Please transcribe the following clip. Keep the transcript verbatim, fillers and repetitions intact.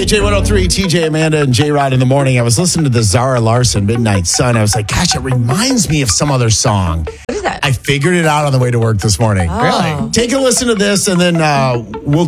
J one oh three, T J, Amanda, and J Rod in the morning. I was listening to the Zara Larson Midnight Sun. I was like, gosh, it reminds me of some other song. What is that? I figured it out on the way to work this morning. Oh. Really? Take a listen to this, and then uh, we'll